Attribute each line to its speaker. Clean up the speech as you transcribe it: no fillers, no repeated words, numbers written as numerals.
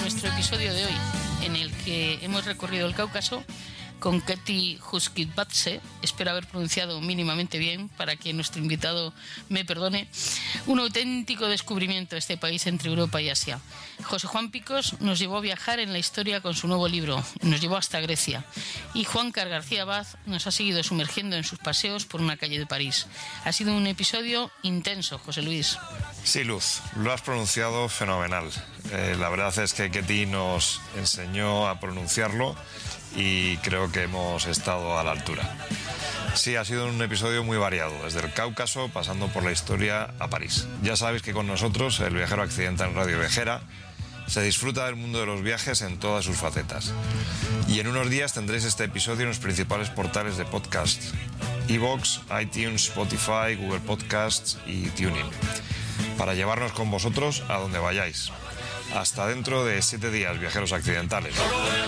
Speaker 1: nuestro episodio de hoy, en el que hemos recorrido el Cáucaso con Keti Huskitbatse, espero haber pronunciado mínimamente bien para que nuestro invitado me perdone, un auténtico descubrimiento de este país entre Europa y Asia. José Juan Picos nos llevó a viajar en la historia con su nuevo libro, nos llevó hasta Grecia, y Juancar García Abad nos ha seguido sumergiendo en sus paseos por una calle de París. Ha sido un episodio intenso, José Luis.
Speaker 2: Sí, Luz, lo has pronunciado fenomenal. La verdad es que Keti nos enseñó a pronunciarlo y creo que hemos estado a la altura. Sí, ha sido un episodio muy variado, desde el Cáucaso pasando por la historia a París. Ya sabéis que con nosotros, el Viajero Accidental en Radio Viajera, se disfruta del mundo de los viajes en todas sus facetas. Y en unos días tendréis este episodio en los principales portales de podcast: iVoox, iTunes, Spotify, Google Podcasts y TuneIn, para llevarnos con vosotros a donde vayáis. Hasta dentro de 7 días, viajeros accidentales.